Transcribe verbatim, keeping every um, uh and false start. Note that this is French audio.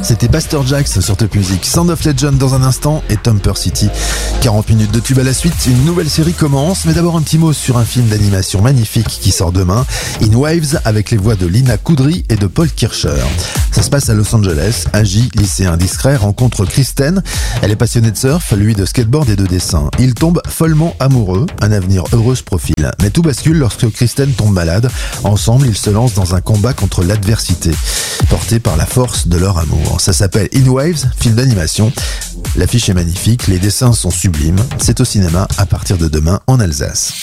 C'était Pastor Jax sur Top Music. Sound of Legend dans un instant et Thumper City. quarante minutes de tube à la suite, une nouvelle série commence, mais d'abord un petit mot sur un film d'animation magnifique qui sort demain, In Waves, avec les voix de Lina Kudry et de Paul Kircher. Ça se passe à Los Angeles. Agi, lycéen discret, rencontre Kristen. Elle est passionnée de surf, lui de skateboard et de dessin. Ils tombent follement amoureux, un avenir heureux se profile. Mais tout bascule lorsque Kristen tombe malade. Ensemble, ils se lancent dans un combat contre l'adversité, porté par la force de leur amour. Ça s'appelle In Waves, film d'animation. L'affiche est magnifique, les dessins sont sublimes. C'est au cinéma à partir de demain en Alsace.